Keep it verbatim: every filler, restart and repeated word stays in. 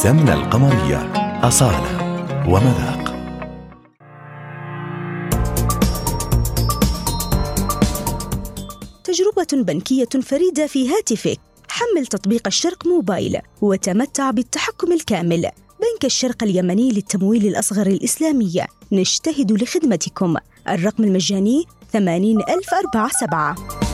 السمنة القمرية، أصالة ومذاق. تجربة بنكية فريدة في هاتفك. حمل تطبيق الشرق موبايل وتمتع بالتحكم الكامل. بنك الشرق اليمني للتمويل الأصغر الإسلامي، نجتهد لخدمتكم. الرقم المجاني ثمانين ألف وأربعة وسبعين.